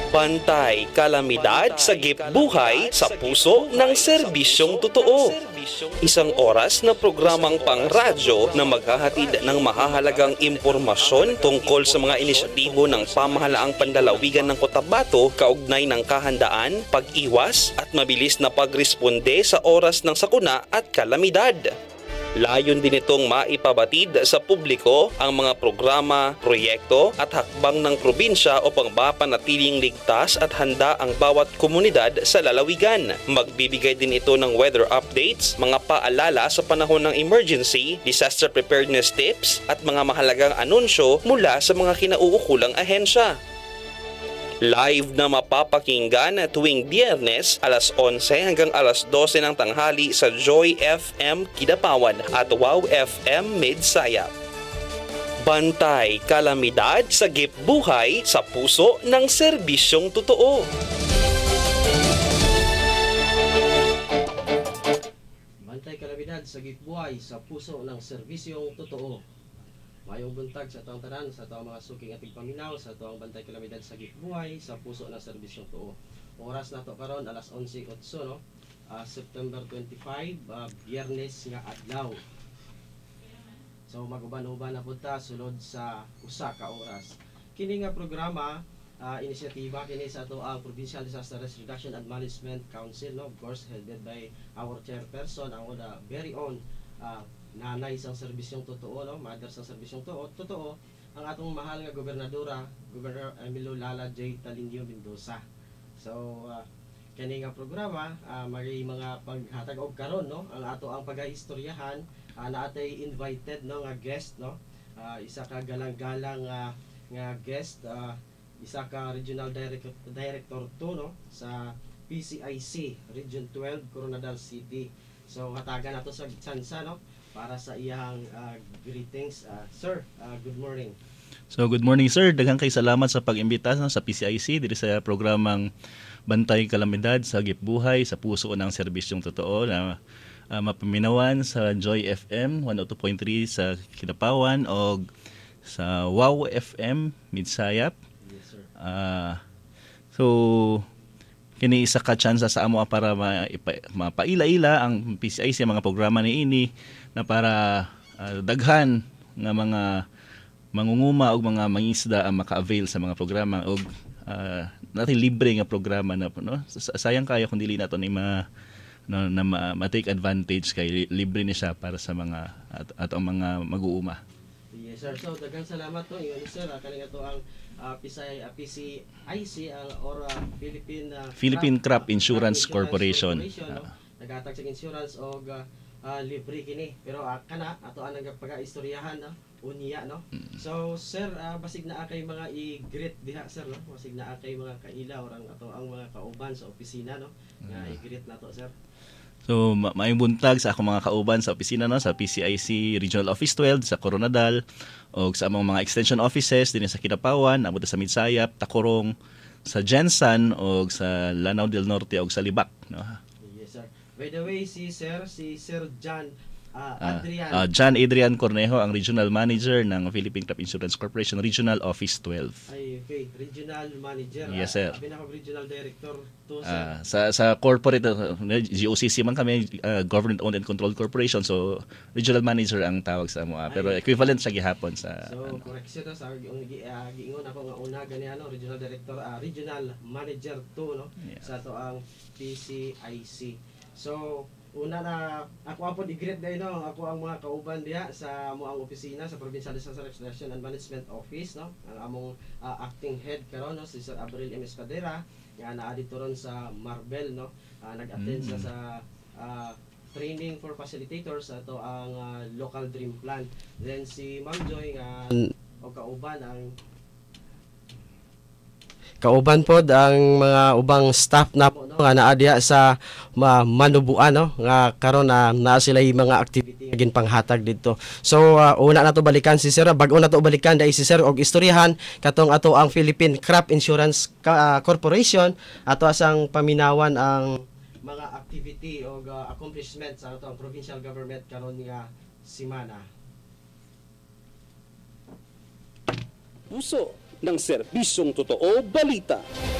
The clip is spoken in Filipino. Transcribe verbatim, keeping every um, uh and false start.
Bantay kalamidad sa buhay sa puso ng serbisyong totoo. Isang oras na programang pang-radyo na maghahatid ng mahahalagang impormasyon tungkol sa mga inisyatibo ng pamahalaang pandalawigan ng Cotabato kaugnay ng kahandaan, pag-iwas at mabilis na pagresponde sa oras ng sakuna at kalamidad. Layon din itong maipabatid sa publiko ang mga programa, proyekto at hakbang ng probinsya upang mapanatiling ligtas at handa ang bawat komunidad sa lalawigan. Magbibigay din ito ng weather updates, mga paalala sa panahon ng emergency, disaster preparedness tips at mga mahalagang anunsyo mula sa mga kinauukulang ahensya. Live na mapapakinggan tuwing Biyernes alas onse hanggang alas dose ng tanghali sa Joy F M Kidapawan at Wow F M Midsayap. Bantay kalamidad sa buhay sa puso ng serbisyong totoo. Bantay kalamidad sa buhay sa puso ng serbisyong totoo. Mayong buntag sa tuwang tanan, sa tuwang mga suking ating paminaw, sa tuwang bantay kalamidad sa buhay sa puso ng serbisyong tuo. Oras na to karon alas onse otso, no? Uh, September twenty-five, uh, Biyernes nga adlaw. So maguban-uban na punta sulod sa usa ka oras. Kini nga programa, uh, inisyatiba kini sa ato ang Provincial Disaster Risk Reduction and Management Council, no? Of course, headed by our chairperson, ang uh, very own uh, nanay sa serbisyong totoo, no? Mother sa serbisyong totoo, totoo ang atong mahal nga gobernadora, Governor Emilio Lala J. Talinio Mendoza. So uh, kani nga programa, uh, may mga paghatag og karon, no? Ang ato ang pagaistoryahan, uh, naatay invited, no, nga guest, no? Uh, isa ka galang-galang uh, nga guest, uh, isa ka regional director director two, no, sa P C I C Region twelve Coronadal City. So hatagan nato sa tsansa, no, para sa iyang uh, greetings. Uh, sir, uh, good morning. So good morning sir, daghang kay salamat sa pag-imbita no, sa P C I C diri sa programang Bantay Kalamidad sa Buhay sa puso ng serbisyong totoo na uh, mapaminawan sa Joy F M one oh two point three sa Kidapawan o sa Wow F M Midsayap. Yes sir. Uh, so kini isa ka chance sa amo para maipa, mapaila-ila ang P C I C mga programa ni ini na para uh, daghan nga mga mangunguma o mga mangisda ang maka-avail sa mga programa o uh, natin libre nga programa na no, sayang kaya kung dili nato ni ma no, na ma-take advantage kay libre ni siya para sa mga at, at ang mga mag-uuma. Yes sir, so daghang salamat to ingon sir, kani ato ang uh, P C I C ang or uh, Philippine uh, Philippine Crop, Crop Insurance, Insurance Corporation, Corporation no? uh, Nagatag sa insurance og uh, uh, libre kini pero uh, kana ato ang nagapagaistoryahan, no, unya, no. Mm. So sir, uh, basig na kay mga i-greet diha sir, no, basig na kay mga kaila orang ato ang mga kauban sa opisina, no, nga mm. i-greet nato sir. So, ma- maayong buntag sa akong mga kauban sa opisina no, sa P C I C Regional Office twelve sa Coronadal o sa among mga extension offices din sa Kidapawan, amo sa Midsayap, Tacorong, sa Jensan o sa Lanao del Norte o sa Libak, no. Yes sir. By the way, si sir, si Sir John uh, Uh, Adrian. uh, John Adrian Cornejo, ang Regional Manager ng Philippine Crop Insurance Corporation Regional Office twelve. Ay, okay. Regional Manager. Yes, sir. Uh, Binaka Regional Director to, sir. Uh, sa sa corporate uh, G O C C man kami, uh, Government Owned and Controlled Corporation, so Regional Manager ang tawag sa amo, uh, pero equivalent sa gihapon sa So, ano. correction na sa uh, giingon ako nga una gani ano, Regional Director, uh, Regional Manager two, no, Yeah. sa to ang P C I C. So, una na ako ang pod i-greet dai, no, ako ang mga kauban diha sa amo ang opisina sa Provincial Disaster Reduction and Management Office, no, ang among uh, acting head karon, no, si Sir Abril M. Escadera nga naa dito ron sa Marbel, no, uh, nag-attend mm-hmm. sa uh, training for facilitators ato ang uh, local dream plan. Then si Ma'am Joy nga o kauban ang kauban pod ang mga ubang staff na po, no, nga naa diha sa uh, manubuan, no, nga karon na uh, naa sila mga activity nga ginpanghatag didto. So uh, una na to balikan si Sir, bag-o na to balikan dai si Sir og istoryahan katong ato ang Philippine Crop Insurance uh, Corporation ato asang paminawan ang mga activity o uh, accomplishments sa ato ang provincial government karon nga semana. Puso ng serbisyong totoo balita.